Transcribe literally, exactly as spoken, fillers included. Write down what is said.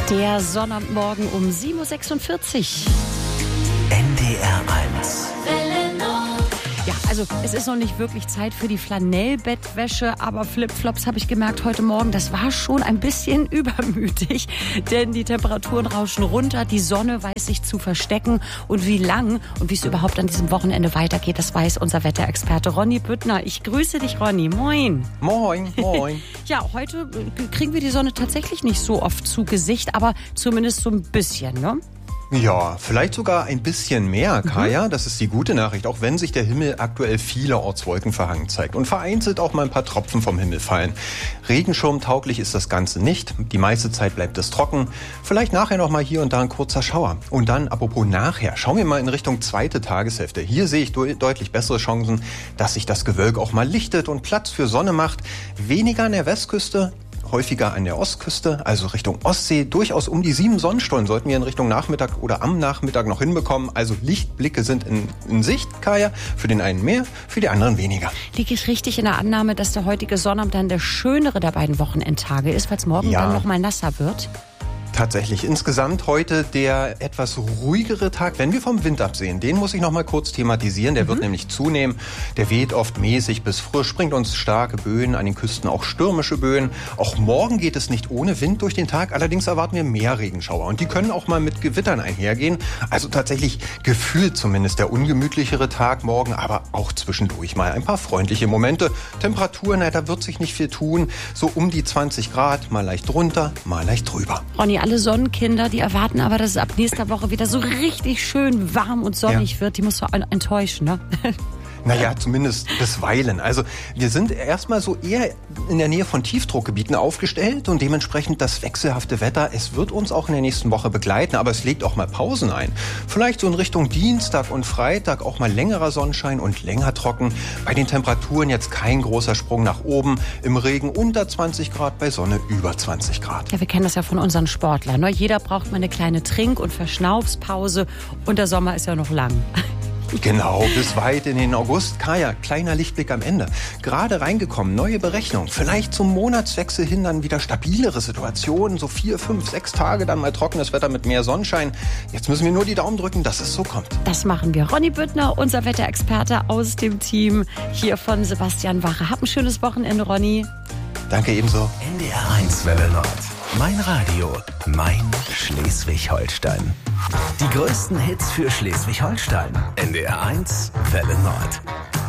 Der Sonnabendmorgen um sieben Uhr sechsundvierzig. N D R eins. Ja, also es ist noch nicht wirklich Zeit für die Flanellbettwäsche, aber Flipflops habe ich gemerkt heute Morgen, das war schon ein bisschen übermütig, denn die Temperaturen rauschen runter, die Sonne weiß sich zu verstecken und wie lang und wie es überhaupt an diesem Wochenende weitergeht, das weiß unser Wetterexperte Ronny Büttner. Ich grüße dich, Ronny. Moin. Moin, moin. Ja, heute kriegen wir die Sonne tatsächlich nicht so oft zu Gesicht, aber zumindest so ein bisschen, ne? Ja, vielleicht sogar ein bisschen mehr, Kaya. Mhm. Das ist die gute Nachricht, auch wenn sich der Himmel aktuell vielerorts wolkenverhangen zeigt und vereinzelt auch mal ein paar Tropfen vom Himmel fallen. Regenschirmtauglich ist das Ganze nicht. Die meiste Zeit bleibt es trocken. Vielleicht nachher noch mal hier und da ein kurzer Schauer. Und dann, apropos nachher, schauen wir mal in Richtung zweite Tageshälfte. Hier sehe ich de- deutlich bessere Chancen, dass sich das Gewölk auch mal lichtet und Platz für Sonne macht. Weniger an der Westküste, häufiger an der Ostküste, also Richtung Ostsee. Durchaus um die sieben Sonnenstunden sollten wir in Richtung Nachmittag oder am Nachmittag noch hinbekommen. Also Lichtblicke sind in, in Sicht, Kaya. Für den einen mehr, für die anderen weniger. Liege ich richtig in der Annahme, dass der heutige Sonnabend dann der schönere der beiden Wochenendtage ist, weil es morgen Ja. dann noch mal nasser wird? Tatsächlich. Insgesamt heute der etwas ruhigere Tag, wenn wir vom Wind absehen. Den muss ich noch mal kurz thematisieren. Der mhm. wird nämlich zunehmen. Der weht oft mäßig bis frisch, bringt uns starke Böen, an den Küsten auch stürmische Böen. Auch morgen geht es nicht ohne Wind durch den Tag. Allerdings erwarten wir mehr Regenschauer. Und die können auch mal mit Gewittern einhergehen. Also tatsächlich gefühlt zumindest der ungemütlichere Tag morgen, aber auch zwischendurch mal ein paar freundliche Momente. Temperaturen, na, da wird sich nicht viel tun. So um die zwanzig Grad, mal leicht drunter, mal leicht drüber. Ronny, alle Sonnenkinder, die erwarten aber, dass es ab nächster Woche wieder so richtig schön warm und sonnig Ja. wird. Die musst du enttäuschen, ne? Naja, zumindest bisweilen. Also wir sind erstmal so eher in der Nähe von Tiefdruckgebieten aufgestellt und dementsprechend das wechselhafte Wetter, es wird uns auch in der nächsten Woche begleiten, aber es legt auch mal Pausen ein. Vielleicht so in Richtung Dienstag und Freitag auch mal längerer Sonnenschein und länger trocken. Bei den Temperaturen jetzt kein großer Sprung nach oben. Im Regen unter zwanzig Grad, bei Sonne über zwanzig Grad. Ja, wir kennen das ja von unseren Sportlern, ne? Jeder braucht mal eine kleine Trink- und Verschnaufspause und der Sommer ist ja noch lang. Genau, bis weit in den August. Kaya, kleiner Lichtblick am Ende. Gerade reingekommen, neue Berechnung. Vielleicht zum Monatswechsel hin dann wieder stabilere Situationen. So vier, fünf, sechs Tage dann mal trockenes Wetter mit mehr Sonnenschein. Jetzt müssen wir nur die Daumen drücken, dass es so kommt. Das machen wir. Ronny Büttner, unser Wetterexperte aus dem Team hier von Sebastian Wache. Hab ein schönes Wochenende, Ronny. Danke ebenso. N D R eins Welle Nord. Mein Radio, mein Schleswig-Holstein. Die größten Hits für Schleswig-Holstein. N D R eins Welle Nord.